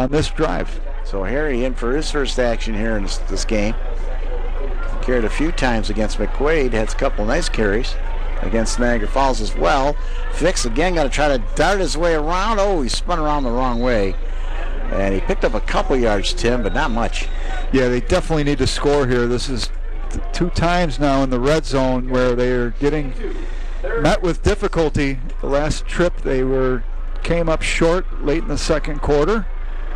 on this drive. So Harry in for his first action here in this game. Carried a few times against McQuaid. Had a couple nice carries against Niagara Falls as well. Fix again got to try to dart his way around. Oh, he spun around the wrong way. And he picked up a couple yards, Tim, but not much. Yeah, they definitely need to score here. This is 2 times now in the red zone where they are getting met with difficulty. The last trip they came up short late in the second quarter.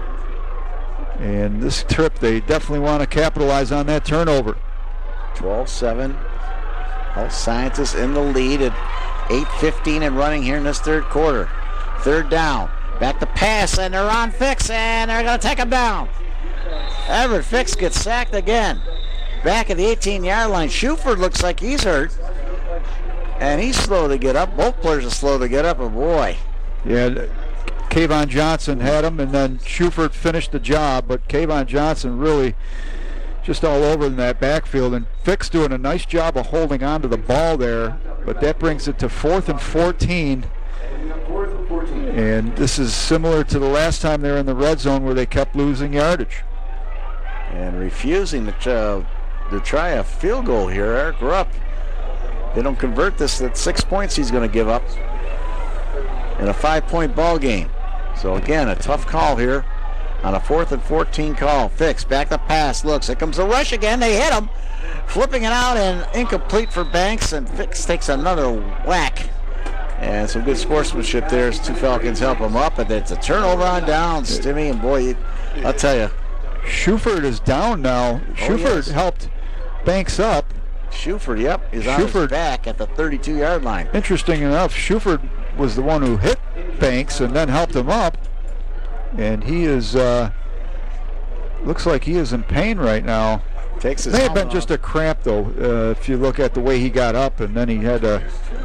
And this trip they definitely want to capitalize on that turnover. 12-7. Health Scientists in the lead at 8:15 and running here in this third quarter. Third down. Back to pass, and they're on Fix, and they're going to take him down. Everett Fix gets sacked again. Back at the 18-yard line. Shuford looks like he's hurt. And he's slow to get up. Both players are slow to get up, but boy. Yeah, Kayvon Johnson had him, and then Shuford finished the job, but Kayvon Johnson really just all over in that backfield, and Fix doing a nice job of holding on to the ball there, but that brings it to 4th and 14. And this is similar to the last time they were in the red zone where they kept losing yardage. And refusing to try a field goal here, Eric Rupp. They don't convert this, at 6 points he's going to give up in a 5-point ball game. So again, a tough call here on a 4th and 14 call. Fix, back the pass, looks, here comes the rush again, they hit him. Flipping it out and incomplete for Banks, and Fix takes another whack. And some good sportsmanship there as 2 Falcons help him up, but it's a turnover on downs, Timmy, and boy, I'll tell you. Shuford is down now. Shuford helped Banks up. Shuford, yep, is on his back at the 32-yard line. Interesting enough, Shuford was the one who hit Banks and then helped him up. And he is, looks like he is in pain right now. Takes his may have been just a cramp, though, if you look at the way he got up, and then he had a...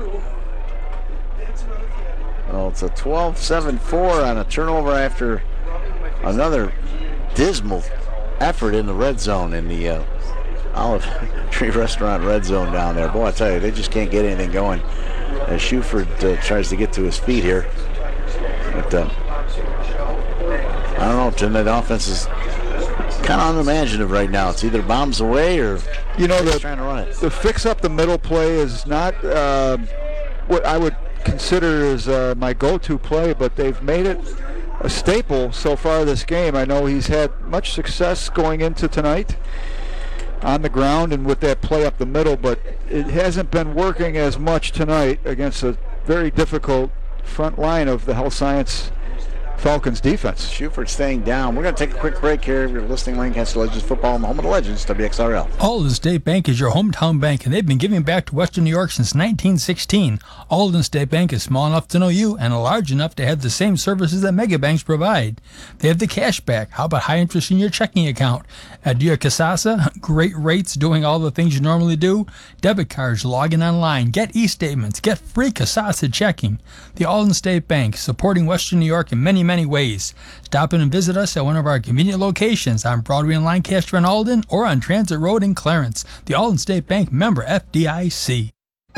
Well, it's a 12-7-4 on a turnover after another dismal effort in the red zone in the Olive Tree Restaurant red zone down there. Boy, I tell you, they just can't get anything going as Shuford tries to get to his feet here. But I don't know, Tim, that offense is kind of unimaginative right now. It's either bombs away or trying to run it. The fix up the middle play is not what I would consider as my go-to play, but they've made it a staple so far this game. I know he's had much success going into tonight on the ground and with that play up the middle, but it hasn't been working as much tonight against a very difficult front line of the Health Science Falcons defense. Shuford staying down. We're going to take a quick break here. You're listening to Lancaster Legends Football on the home of the Legends, WXRL. Alden State Bank is your hometown bank, and they've been giving back to Western New York since 1916. Alden State Bank is small enough to know you and large enough to have the same services that mega banks provide. They have the cash back. How about high interest in your checking account? Adia Casasa, great rates doing all the things you normally do. Debit cards, log in online, get e-statements, get free Casasa checking. The Alden State Bank, supporting Western New York in many ways. Stop in and visit us at one of our convenient locations on Broadway in Lancaster and Alden or on Transit Road in Clarence. The Alden State Bank, member FDIC.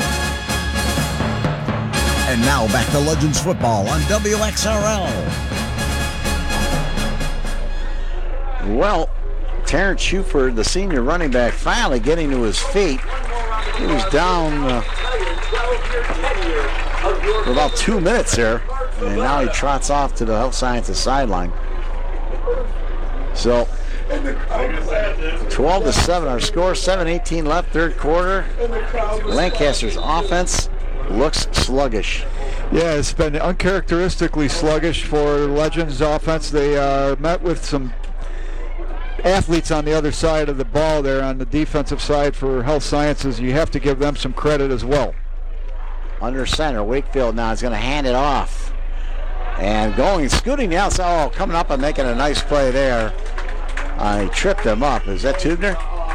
And now back to Legends Football on WXRL. Well, Terrence Shuford, the senior running back, finally getting to his feet. He was down for about 2 minutes there. And now he trots off to the Health Sciences sideline. So, 12-7 our score, 7:18 left, third quarter. Lancaster's offense looks sluggish. Yeah, it's been uncharacteristically sluggish for Legends offense. They met with some athletes on the other side of the ball there on the defensive side for Health Sciences. You have to give them some credit as well. Under center, Wakefield now is going to hand it off. And scooting the outside, coming up and making a nice play there. He tripped him up. Is that Tubner?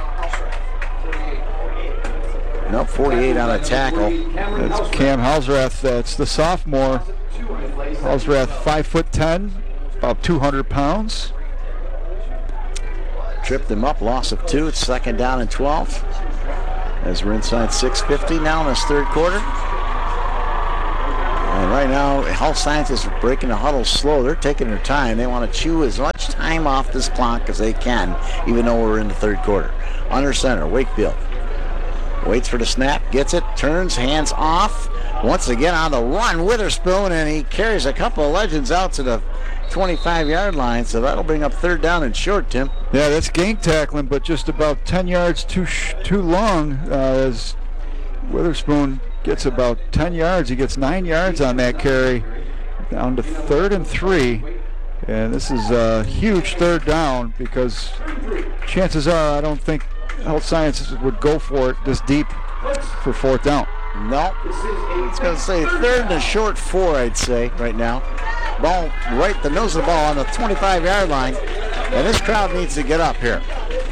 Nope, 48 on a tackle. That's Cam Halsrath. That's the sophomore. Halsrath, 5'10", about 200 pounds. Tripped him up, loss of 2. It's second down and 12. As we're inside 6:50 now in this third quarter. And right now, health scientists are breaking the huddle slow. They're taking their time. They want to chew as much time off this clock as they can, even though we're in the third quarter. Under center, Wakefield. Waits for the snap, gets it, turns, hands off. Once again on the run, Witherspoon, and he carries a couple of legends out to the 25-yard line, so that'll bring up third down and short, Tim. Yeah, that's gang tackling, but just about 10 yards too long as Witherspoon gets about 10 yards. He gets 9 yards on that carry, down to 3rd and 3. And this is a huge third down because chances are I don't think Health Sciences would go for it this deep for 4th down. No, it's going to say 3rd and a short 4, I'd say, right now. Ball right, the nose of the ball on the 25-yard line, and this crowd needs to get up here.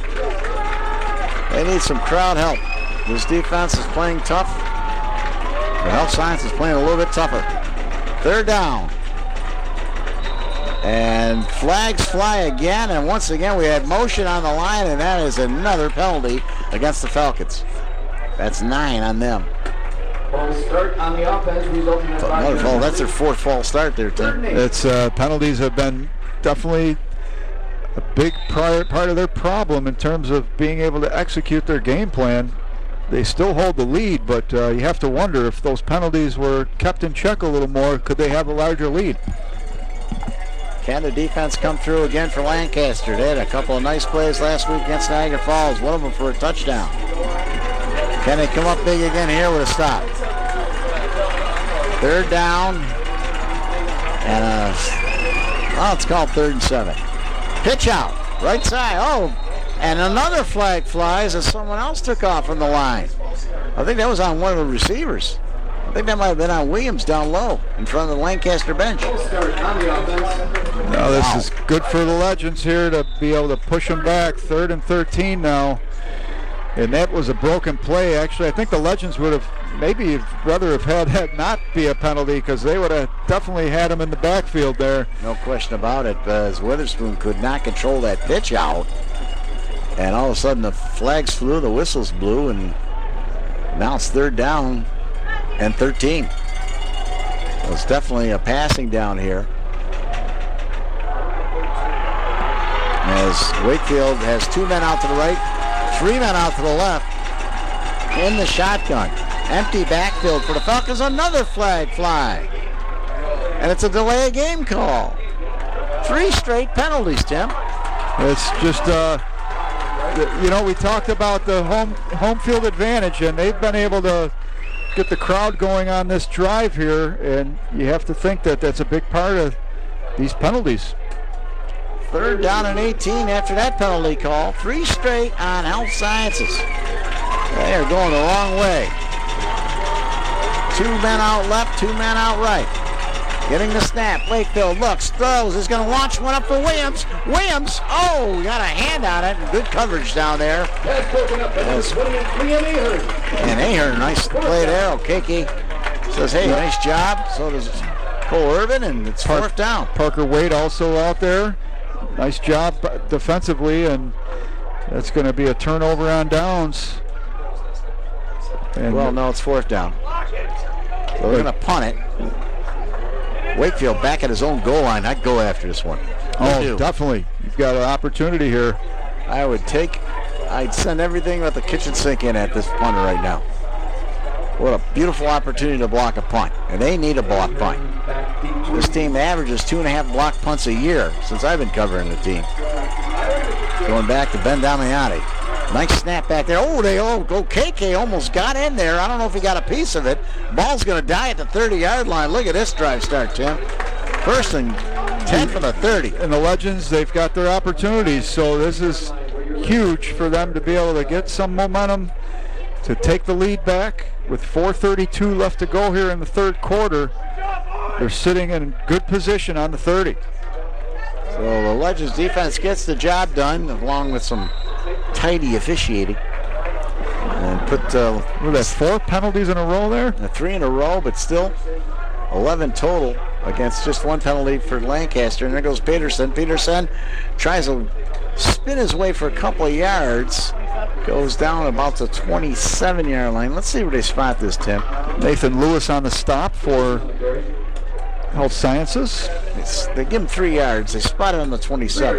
They need some crowd help. This defense is playing tough. The Health Science is playing a little bit tougher. 3rd down. And flags fly again, and once again we had motion on the line, and that is another penalty against the Falcons. That's 9 on them. Start on the offense, resulting in Another fall. That's their 4th false start there, Tim. It's penalties have been definitely a big part of their problem in terms of being able to execute their game plan. They still hold the lead, but you have to wonder if those penalties were kept in check a little more, could they have a larger lead? Can the defense come through again for Lancaster? They had a couple of nice plays last week against Niagara Falls, one of them for a touchdown. Can they come up big again here with a stop? 3rd down, and it's called 3rd and 7. Pitch out, right side. Oh, and another flag flies as someone else took off from the line. I think that was on one of the receivers. I think that might have been on Williams down low in front of the Lancaster bench. Now this is good for the Legends here to be able to push them back. 3rd and 13 now. And that was a broken play. Actually, I think the Legends would have maybe rather have had that not be a penalty because they would have definitely had him in the backfield there. No question about it, as Witherspoon could not control that pitch out. And all of a sudden the flags flew, the whistles blew, and now it's 3rd down and 13. It's definitely a passing down here. As Wakefield has 2 men out to the right, 3 men out to the left in the shotgun. Empty backfield for the Falcons. Another flag fly. And it's a delay of game call. 3 straight penalties, Tim. It's just, we talked about the home field advantage, and they've been able to get the crowd going on this drive here, and you have to think that that's a big part of these penalties. 3rd down and 18 after that penalty call. 3 straight on Health Sciences. They are going the wrong way. 2 men out left, 2 men out right. Getting the snap. Wakefield looks, throws, is going to launch one up for Williams. Williams, got a hand on it. Good coverage down there. And Ahern, nice play there. Okeke says, hey, nice job. So does Cole Irvin, and it's 4th down. Parker Wade also out there. Nice job defensively, and that's going to be a turnover on downs. And no, it's 4th down. So we're going to punt it. Wakefield back at his own goal line. I'd go after this one. Definitely. You've got an opportunity here. I'd send everything but the kitchen sink in at this punter right now. What a beautiful opportunity to block a punt. And they need a block punt. This team averages 2.5 block punts a year since I've been covering the team. Going back to Ben Damiani. Nice snap back there. KK almost got in there. I don't know if he got a piece of it. Ball's going to die at the 30-yard line. Look at this drive start, Tim. 1st and 10 for the 30. And the Legends, they've got their opportunities, so this is huge for them to be able to get some momentum to take the lead back. With 4:32 left to go here in the 3rd quarter, they're sitting in good position on the 30. So the Legends defense gets the job done, along with some tidy officiating. And put that's 4 penalties in a row there? 3 in a row, but still 11 total against just 1 penalty for Lancaster. And there goes Peterson. Peterson tries to spin his way for a couple of yards. Goes down about the 27-yard line. Let's see where they spot this, Tim. Nathan Lewis on the stop for Health Sciences. They give him 3 yards. They spot it on the 27.